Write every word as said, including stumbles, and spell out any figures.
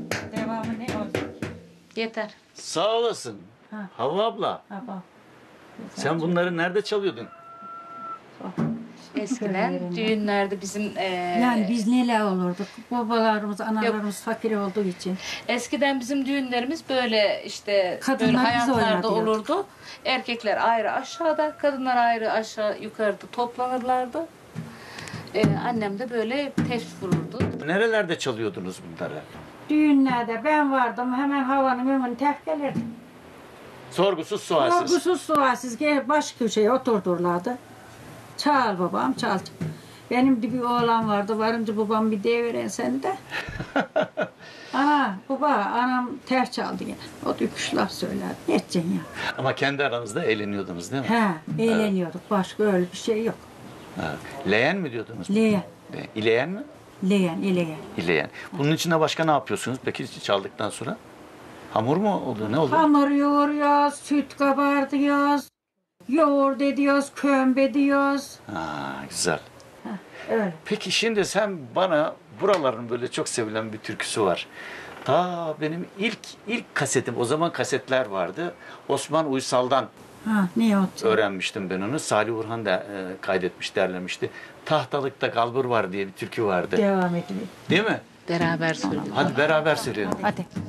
Devamı ne olacak? Yeter. Sağ olasın. Ha. Havva abla. Ha bak. Sen bunları nerede çalıyordun? Eskiden düğünlerde bizim e, Yani biz neler olurduk? Babalarımız, analarımız fakir olduğu için. eskiden bizim düğünlerimiz böyle işte Kadınlar böyle biz hayatlarda oynatıyorduk. olurdu. Erkekler ayrı aşağıda, kadınlar ayrı aşağı yukarıda toplanırlardı. E, annem de böyle tef vururdu. Nerelerde çalıyordunuz bunları? Düğünlerde ben vardım, hemen havanın önüne terk gelirdim. Sorgusuz sualsiz. Korkusuz sualsiz gel baş köşeye oturdurlardı. Çal babam çal. Benim de bir oğlan vardı. Varınca babam bir deveren sen de. Ana baba anam ters çaldı yine. O da üç laf söylerdi. Ne edeceksin ya? Ama kendi aranızda eğleniyordunuz değil mi? He eğleniyorduk. Başka öyle bir şey yok. Ha. Leyen mi diyordunuz? Leyen. Le- İleyen mi? Leyen, ileyen. İleyen. Bunun içinde başka ne yapıyorsunuz peki çaldıktan sonra? Hamur mu oldu? Ne oldu? Hamur yoğuruyoruz, süt kabartıyoruz, yoğurt ediyoruz, kömbe ediyoruz. Ha, güzel. Öyle. Peki şimdi sen bana buraların böyle çok sevilen bir türküsü var. Ta benim ilk ilk kasetim, o zaman kasetler vardı. Osman Uysal'dan Ha ne o? öğrenmiştim ben onu. Salih Orhan da e, kaydetmiş, derlemişti. Tahtalıkta kalbur var diye bir türkü vardı. Devam edelim. Değil mi? Beraber söyledik. Hadi beraber söyleyelim. Hadi.